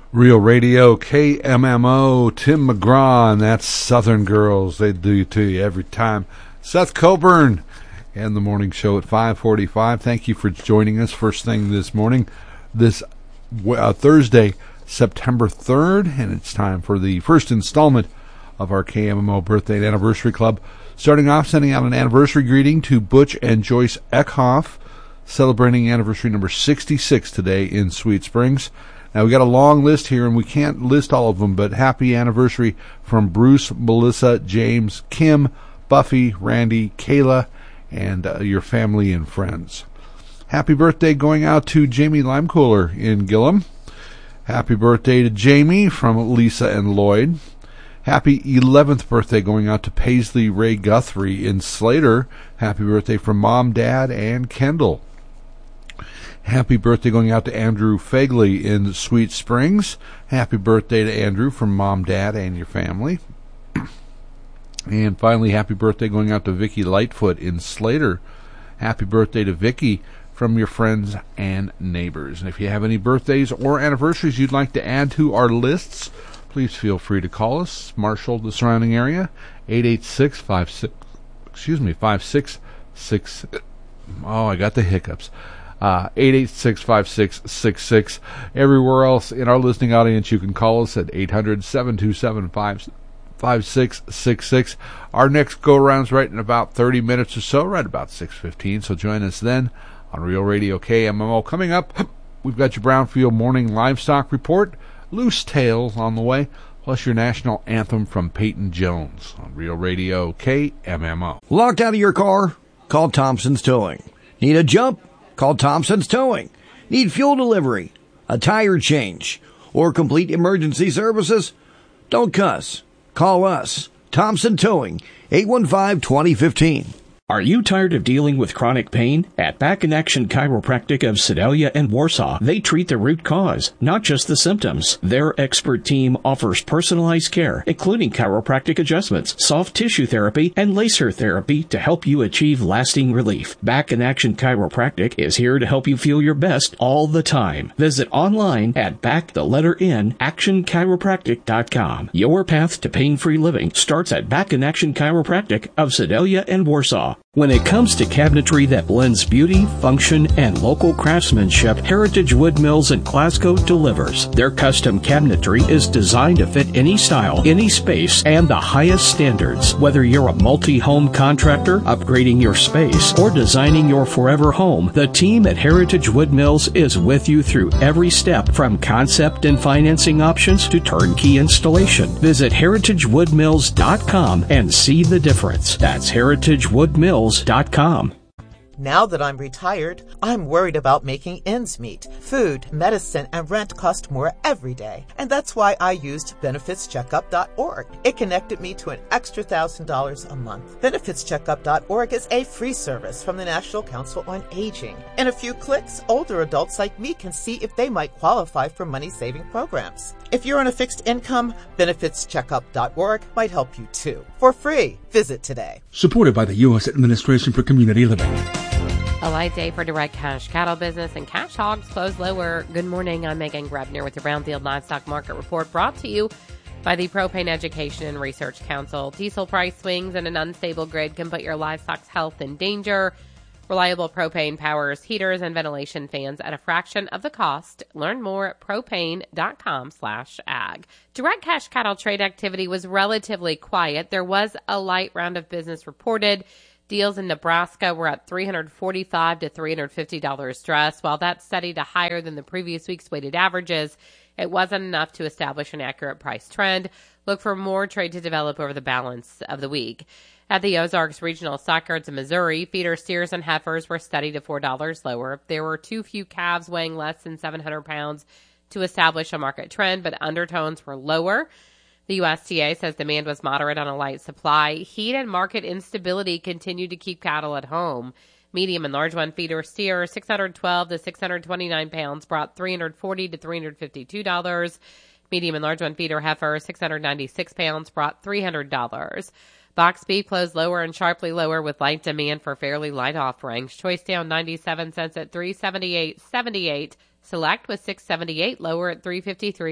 Real Radio, KMMO, Tim McGraw, and that's Southern Girls. They do it to you every time. Seth Coburn and the morning show at 5:45. Thank you for joining us first thing this morning, this Thursday, September 3rd, and it's time for the first installment of our KMMO Birthday and Anniversary Club. Starting off, sending out an anniversary greeting to Butch and Joyce Eckhoff, celebrating anniversary number 66 today in Sweet Springs. Now, we got a long list here, and we can't list all of them, but happy anniversary from Bruce, Melissa, James, Kim, Buffy, Randy, Kayla, and your family and friends. Happy birthday going out to Jamie Limecooler in Gillum. Happy birthday to Jamie from Lisa and Lloyd. Happy 11th birthday going out to Paisley Ray Guthrie in Slater. Happy birthday from Mom, Dad, and Kendall. Happy birthday going out to Andrew Fagley in Sweet Springs. Happy birthday to Andrew from Mom, Dad, and your family. And finally, happy birthday going out to Vicky Lightfoot in Slater. Happy birthday to Vicky from your friends and neighbors. And if you have any birthdays or anniversaries you'd like to add to our lists, please feel free to call us. Marshall, the surrounding area, 886-5666. Oh, I got the hiccups. 886-5666. Everywhere else in our listening audience, you can call us at 800-727-5666. Our next go-around's right in about 30 minutes or so, right about 6:15. So join us then on Real Radio KMMO. Coming up, we've got your Brownfield Morning Livestock Report, Loose Tales on the way, plus your national anthem from Peyton Jones on Real Radio KMMO. Locked out of your car? Call Thompson's Towing. Need a jump? Call Thompson's Towing. Need fuel delivery, a tire change, or complete emergency services? Don't cuss. Call us. Thompson Towing, 815-2015. Are you tired of dealing with chronic pain? At Back in Action Chiropractic of Sedalia and Warsaw, they treat the root cause, not just the symptoms. Their expert team offers personalized care, including chiropractic adjustments, soft tissue therapy, and laser therapy to help you achieve lasting relief. Back in Action Chiropractic is here to help you feel your best all the time. Visit online at actionchiropractic.com. Your path to pain-free living starts at Back in Action Chiropractic of Sedalia and Warsaw. When it comes to cabinetry that blends beauty, function, and local craftsmanship, Heritage Wood Mills in Glasgow delivers. Their custom cabinetry is designed to fit any style, any space, and the highest standards. Whether you're a multi-home contractor, upgrading your space, or designing your forever home, the team at Heritage Wood Mills is with you through every step, from concept and financing options to turnkey installation. Visit heritagewoodmills.com and see the difference. That's heritagewoodmills.com. Now that I'm retired, I'm worried about making ends meet. Food, medicine, and rent cost more every day. And that's why I used BenefitsCheckup.org. It connected me to an extra $1,000 a month. BenefitsCheckup.org is a free service from the National Council on Aging. In a few clicks, older adults like me can see if they might qualify for money-saving programs. If you're on a fixed income, BenefitsCheckup.org might help you too. For free, visit today. Supported by the U.S. Administration for Community Living. A light day for direct cash cattle business, and cash hogs close lower. Good morning. I'm Megan Grebner with the Brownfield Livestock Market Report, brought to you by the Propane Education and Research Council. Diesel price swings and an unstable grid can put your livestock's health in danger. Reliable propane powers heaters and ventilation fans at a fraction of the cost. Learn more at propane.com/ag. Direct cash cattle trade activity was relatively quiet. There was a light round of business reported. Deals in Nebraska were at $345 to $350 stress. While that's steady to higher than the previous week's weighted averages, it wasn't enough to establish an accurate price trend. Look for more trade to develop over the balance of the week. At the Ozarks Regional Stockyards in Missouri, feeder steers and heifers were steady to $4 lower. There were too few calves weighing less than 700 pounds to establish a market trend, but undertones were lower. The USDA says demand was moderate on a light supply. Heat and market instability continued to keep cattle at home. Medium and large one feeder steer, 612 to 629 pounds, brought $340 to $352. Medium and large one feeder heifer, 696 pounds, brought $300. Box beef closed lower and sharply lower with light demand for fairly light offerings. Choice down 97 cents at $378.78. Select was $678 lower at $353.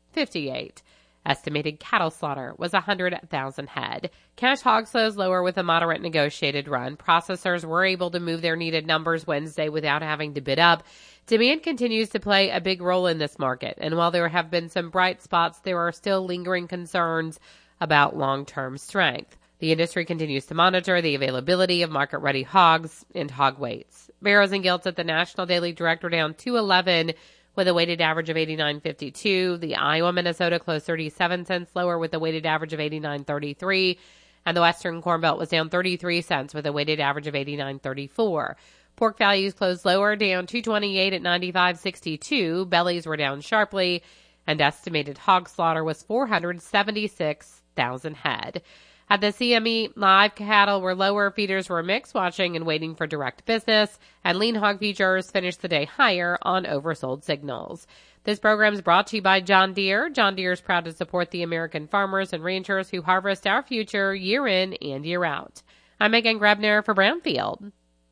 58. Estimated cattle slaughter was 100,000 head. Cash hog slows lower with a moderate negotiated run. Processors were able to move their needed numbers Wednesday without having to bid up. Demand continues to play a big role in this market, and while there have been some bright spots, there are still lingering concerns about long-term strength. The industry continues to monitor the availability of market-ready hogs and hog weights. Barrows and Gilts at the National Daily Direct are down 211 with a weighted average of 89.52. The Iowa Minnesota closed 37 cents lower with a weighted average of 89.33. And the Western Corn Belt was down 33 cents with a weighted average of 89.34. Pork values closed lower, down 228 at 95.62. Bellies were down sharply, and estimated hog slaughter was 476,000 head. At the CME, live cattle were lower, feeders were mixed, watching and waiting for direct business, and lean hog futures finished the day higher on oversold signals. This program is brought to you by John Deere. John Deere is proud to support the American farmers and ranchers who harvest our future year in and year out. I'm Megan Grebner for Brownfield.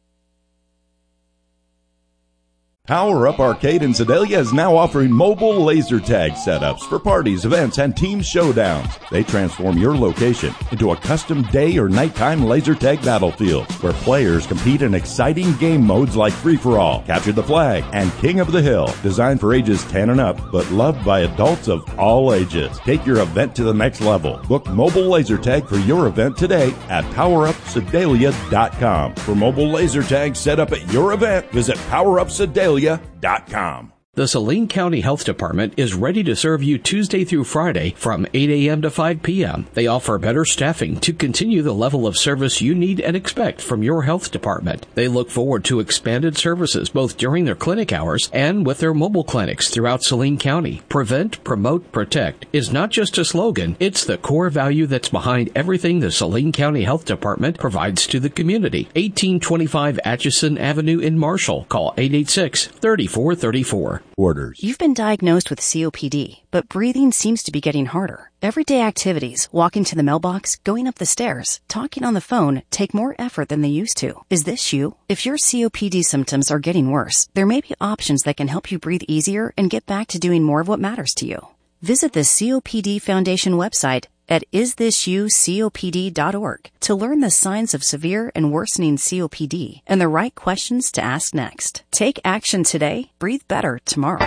Power Up Arcade in Sedalia is now offering mobile laser tag setups for parties, events, and team showdowns. They transform your location into a custom day or nighttime laser tag battlefield where players compete in exciting game modes like Free-for-All, Capture the Flag, and King of the Hill. Designed for ages 10 and up, but loved by adults of all ages. Take your event to the next level. Book mobile laser tag for your event today at PowerUpSedalia.com. For mobile laser tag set up at your event, visit PowerUpSedalia.com. The Saline County Health Department is ready to serve you Tuesday through Friday from 8 a.m. to 5 p.m. They offer better staffing to continue the level of service you need and expect from your health department. They look forward to expanded services both during their clinic hours and with their mobile clinics throughout Saline County. Prevent, promote, protect is not just a slogan, it's the core value that's behind everything the Saline County Health Department provides to the community. 1825 Atchison Avenue in Marshall. Call 886-3434. Orders. You've been diagnosed with COPD, but breathing seems to be getting harder. Everyday activities, walking to the mailbox, going up the stairs, talking on the phone, take more effort than they used to. Is this you? If your COPD symptoms are getting worse, there may be options that can help you breathe easier and get back to doing more of what matters to you. Visit the COPD Foundation website at isthisyoucopd.org to learn the signs of severe and worsening COPD and the right questions to ask next. Take action today, breathe better tomorrow.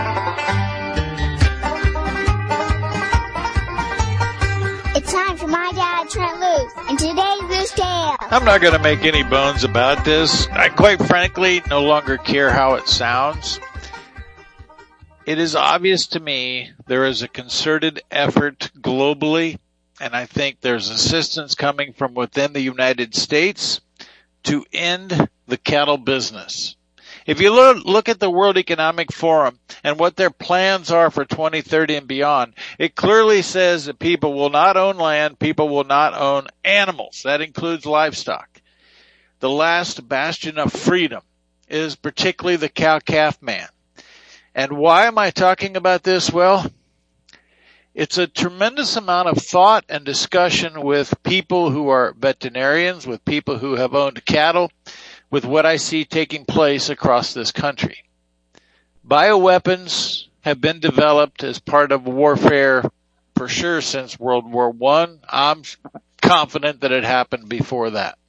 It's time for My Dad, Trent Loos, and today's Loose Tale. I'm not going to make any bones about this. I quite frankly no longer care how it sounds. It is obvious to me there is a concerted effort globally, and I think there's assistance coming from within the United States to end the cattle business. If you look at the World Economic Forum and what their plans are for 2030 and beyond, it clearly says that people will not own land, people will not own animals. That includes livestock. The last bastion of freedom is particularly the cow-calf man. And why am I talking about this? Well, it's a tremendous amount of thought and discussion with people who are veterinarians, with people who have owned cattle, with what I see taking place across this country. Bioweapons have been developed as part of warfare for sure since World War I. I'm confident that it happened before that.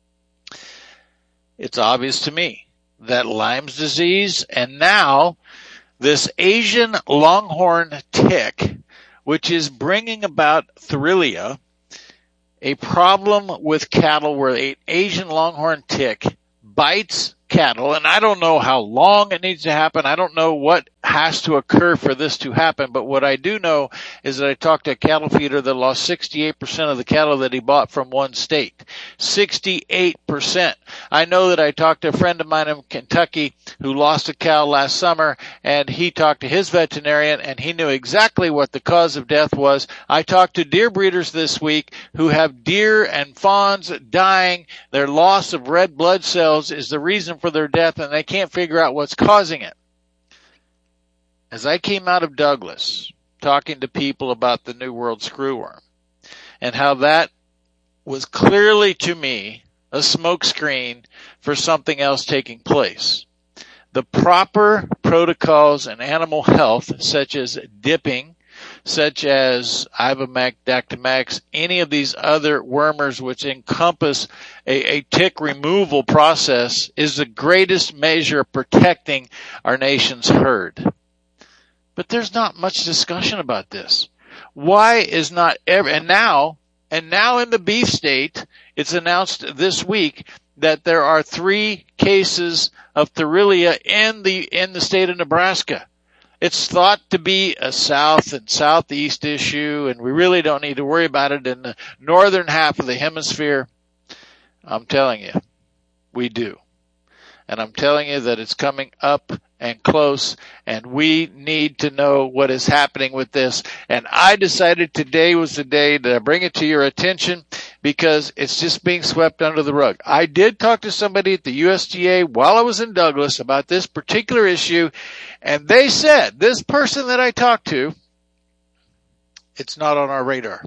It's obvious to me that Lyme's disease and now this Asian longhorn tick, which is bringing about Therilia, a problem with cattle where an Asian longhorn tick bites cattle, and I don't know how long it needs to happen. I don't know what has to occur for this to happen, but what I do know is that I talked to a cattle feeder that lost 68% of the cattle that he bought from one state. 68%. I know that I talked to a friend of mine in Kentucky who lost a cow last summer, and he talked to his veterinarian, and he knew exactly what the cause of death was. I talked to deer breeders this week who have deer and fawns dying. Their loss of red blood cells is the reason for their death, and they can't figure out what's causing it. As I came out of Douglas, talking to people about the New World screwworm, and how that was clearly to me a smokescreen for something else taking place. The proper protocols in animal health, such as dipping, such as Ivermectin, Dactomax, any of these other wormers which encompass a tick removal process, is the greatest measure of protecting our nation's herd. But there's not much discussion about this. Why is not and now in the beef state, it's announced this week that there are 3 cases of Therilia in the state of Nebraska. It's thought to be a south and southeast issue, and we really don't need to worry about it in the northern half of the hemisphere. I'm telling you, we do. And I'm telling you that it's coming up and close, and we need to know what is happening with this. And I decided today was the day to bring it to your attention because it's just being swept under the rug. I did talk to somebody at the USDA while I was in Douglas about this particular issue, and they said, this person that I talked to, it's not on our radar.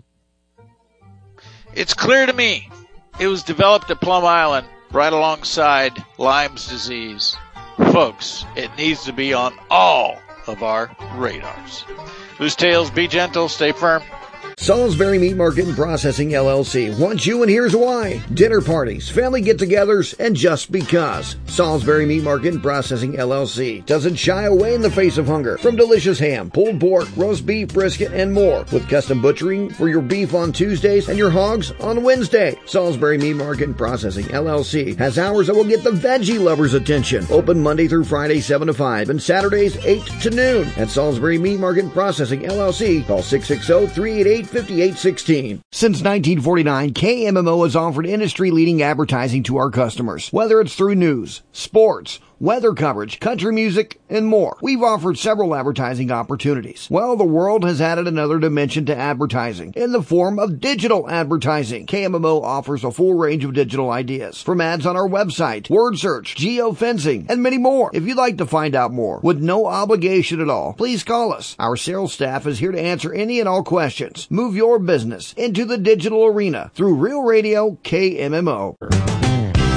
It's clear to me it was developed at Plum Island right alongside Lyme's disease. Folks, it needs to be on all of our radars. Loose tails, be gentle, stay firm. Salisbury Meat Market and Processing LLC wants you, and here's why. Dinner parties, family get-togethers, and just because. Salisbury Meat Market and Processing LLC doesn't shy away in the face of hunger. From delicious ham, pulled pork, roast beef, brisket, and more. With custom butchering for your beef on Tuesdays and your hogs on Wednesday. Salisbury Meat Market and Processing LLC has hours that will get the veggie lovers' attention. Open Monday through Friday 7 to 5 and Saturdays 8 to noon. At Salisbury Meat Market and Processing LLC, call 660-388-5816. Since 1949, KMMO has offered industry-leading advertising to our customers, whether it's through news, sports, weather coverage, country music, and more. We've offered several advertising opportunities. Well, the world has added another dimension to advertising in the form of digital advertising. KMMO offers a full range of digital ideas, from ads on our website, word search, geofencing, and many more. If you'd like to find out more with no obligation at all, please call us. Our sales staff is here to answer any and all questions. Move your business into the digital arena through Real Radio KMMO.